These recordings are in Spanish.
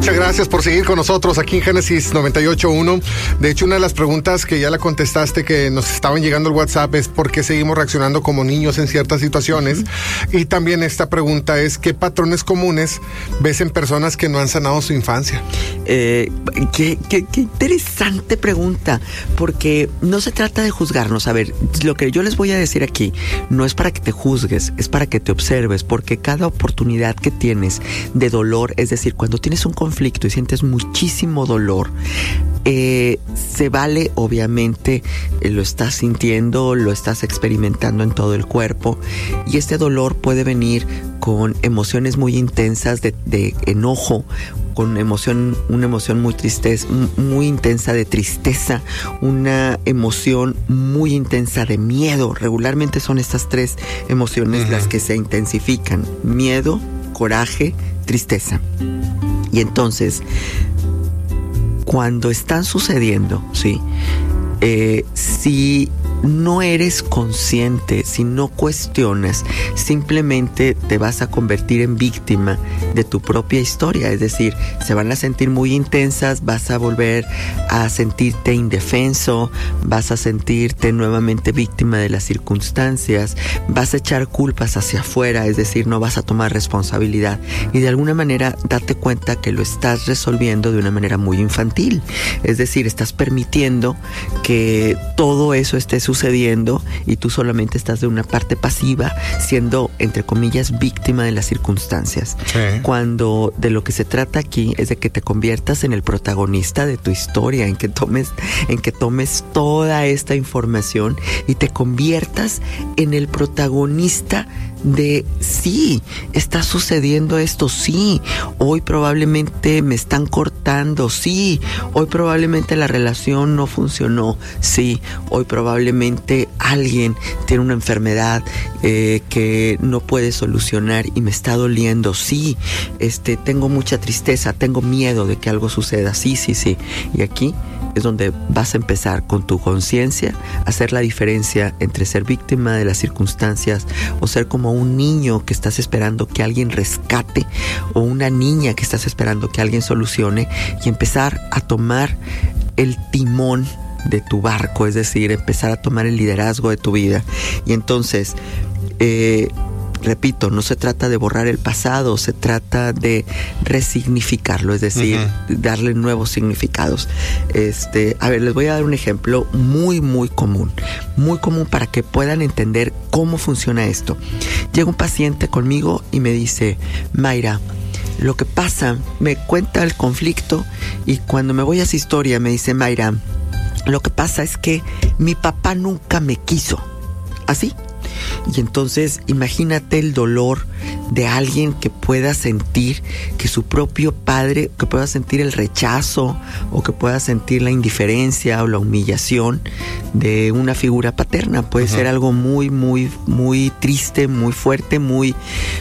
muchas gracias por seguir con nosotros aquí en Génesis 98.1. De hecho, una de las preguntas que ya la contestaste, que nos estaban llegando al WhatsApp, es por qué seguimos reaccionando como niños en ciertas situaciones. Y también esta pregunta es, ¿qué patrones comunes ves en personas que no han sanado su infancia? Qué interesante pregunta, porque no se trata de juzgarnos. A ver, lo que yo les voy a decir aquí no es para que te juzgues, es para que te observes, porque cada oportunidad que tienes de dolor, es decir, cuando tienes un conflicto y sientes muchísimo dolor, se vale, obviamente, lo estás sintiendo, lo estás experimentando en todo el cuerpo, y este dolor puede venir con emociones muy intensas de enojo, con una emoción muy intensa de tristeza, una emoción muy intensa de miedo. Regularmente son estas tres emociones las que se intensifican: miedo, coraje, tristeza. Y entonces, cuando están sucediendo, ¿sí? Si no eres consciente, si no cuestionas, simplemente te vas a convertir en víctima de tu propia historia. Es decir, se van a sentir muy intensas, vas a volver a sentirte indefenso, vas a sentirte nuevamente víctima de las circunstancias, vas a echar culpas hacia afuera, es decir, no vas a tomar responsabilidad. Y de alguna manera date cuenta que lo estás resolviendo de una manera muy infantil. Es decir, estás permitiendo que todo eso esté sucediendo y tú solamente estás de una parte pasiva, siendo, entre comillas, víctima de las circunstancias. Sí. Cuando de lo que se trata aquí es de que te conviertas en el protagonista de tu historia, en que tomes toda esta información y te conviertas en el protagonista de, sí, está sucediendo esto, sí, hoy probablemente me están cortando, sí, hoy probablemente la relación no funcionó, sí, hoy probablemente alguien tiene una enfermedad que no puede solucionar y me está doliendo, sí, tengo mucha tristeza, tengo miedo de que algo suceda, sí, y aquí es donde vas a empezar con tu conciencia a hacer la diferencia entre ser víctima de las circunstancias o ser como un niño que estás esperando que alguien rescate, o una niña que estás esperando que alguien solucione, y empezar a tomar el timón de tu barco, es decir, empezar a tomar el liderazgo de tu vida. Y entonces, repito, no se trata de borrar el pasado, se trata de resignificarlo, es decir, darle nuevos significados. A ver, les voy a dar un ejemplo muy común para que puedan entender cómo funciona esto. Llega un paciente conmigo y me dice: Mayra, lo que pasa, me cuenta el conflicto, y cuando me voy a esa historia me dice: Mayra, lo que pasa es que mi papá nunca me quiso. ¿Así? Y entonces imagínate el dolor de alguien que pueda sentir que su propio padre, que pueda sentir el rechazo, o que pueda sentir la indiferencia o la humillación de una figura paterna. Puede ser algo muy triste, muy fuerte, muy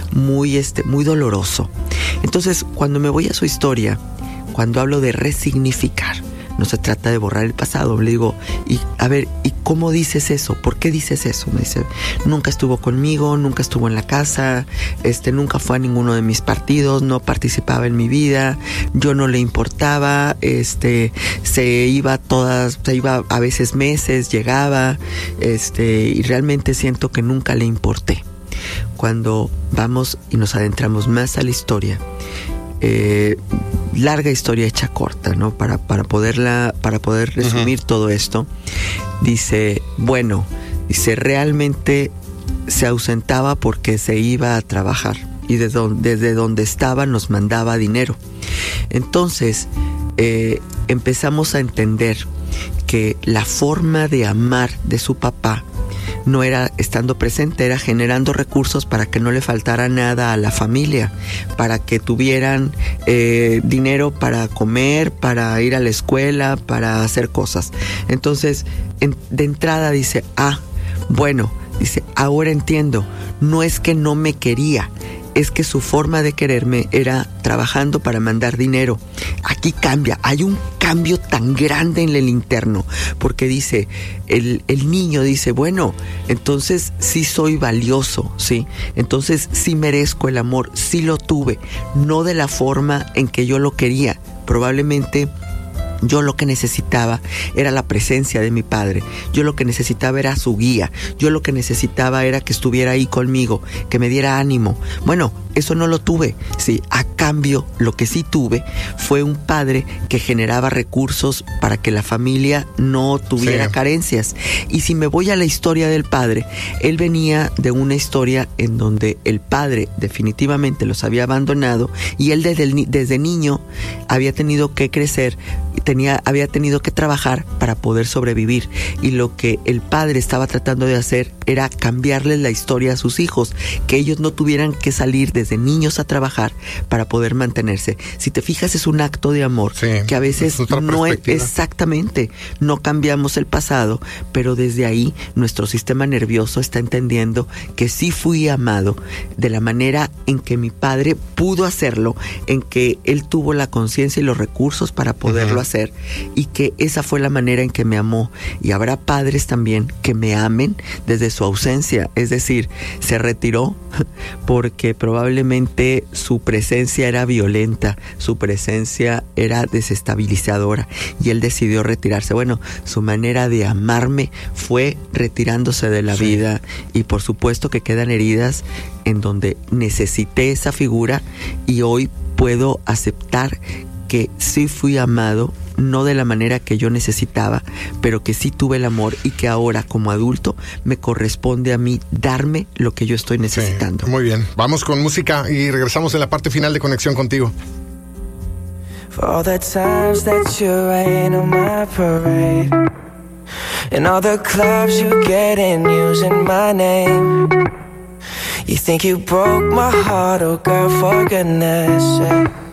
doloroso. Entonces, cuando me voy a su historia, cuando hablo de resignificar, no se trata de borrar el pasado. Le digo: ¿y cómo dices eso? ¿Por qué dices eso? Me dice: nunca estuvo conmigo, nunca estuvo en la casa, nunca fue a ninguno de mis partidos, no participaba en mi vida, yo no le importaba, se iba a veces meses, llegaba, y realmente siento que nunca le importé. Cuando vamos y nos adentramos más a la historia, larga historia hecha corta, ¿no? Para poder resumir todo esto, dice, realmente se ausentaba porque se iba a trabajar, y desde donde estaba nos mandaba dinero. Entonces empezamos a entender que la forma de amar de su papá no era estando presente, era generando recursos para que no le faltara nada a la familia, para que tuvieran dinero para comer, para ir a la escuela, para hacer cosas. Entonces, de entrada dice, dice, ahora entiendo, no es que no me quería, es que su forma de quererme era trabajando para mandar dinero. Aquí cambia, hay un cambio tan grande en el interno, porque dice, el niño dice, bueno, entonces sí soy valioso, ¿sí? Entonces sí merezco el amor, sí lo tuve, no de la forma en que yo lo quería. Probablemente yo lo que necesitaba era la presencia de mi padre. Yo lo que necesitaba era su guía. Yo lo que necesitaba era que estuviera ahí conmigo, que me diera ánimo. Bueno, eso no lo tuve. Sí, a cambio, lo que sí tuve fue un padre que generaba recursos para que la familia no tuviera carencias. Y si me voy a la historia del padre, él venía de una historia en donde el padre definitivamente los había abandonado y él desde niño había tenido que crecer, había tenido que trabajar para poder sobrevivir, y lo que el padre estaba tratando de hacer era cambiarles la historia a sus hijos, que ellos no tuvieran que salir desde niños a trabajar para poder mantenerse. Si te fijas, es un acto de amor que a veces no es exactamente, no cambiamos el pasado, pero desde ahí nuestro sistema nervioso está entendiendo que sí fui amado de la manera en que mi padre pudo hacerlo, en que él tuvo la conciencia y los recursos para poderlo hacer, y que esa fue la manera en que me amó. Y habrá padres también que me amen desde su ausencia, es decir, se retiró porque probablemente su presencia era violenta, su presencia era desestabilizadora y él decidió retirarse. Bueno, su manera de amarme fue retirándose de la vida, y por supuesto que quedan heridas en donde necesité esa figura, y hoy puedo aceptar que sí fui amado, no de la manera que yo necesitaba, pero que sí tuve el amor, y que ahora como adulto me corresponde a mí darme lo que yo estoy necesitando. Muy bien, vamos con música y regresamos en la parte final de Conexión Contigo. For all the times that you rain on my parade, and all the clubs you get in using my name. You think you broke my heart, oh girl, for goodness sake.